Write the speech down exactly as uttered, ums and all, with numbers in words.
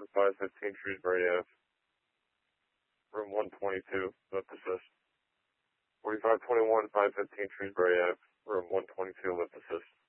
twenty-one, five fifteen Shrewsbury Avenue, room one twenty-two, lift assist. forty-five twenty-one, five fifteen Shrewsbury Avenue, room one twenty-two, lift assist.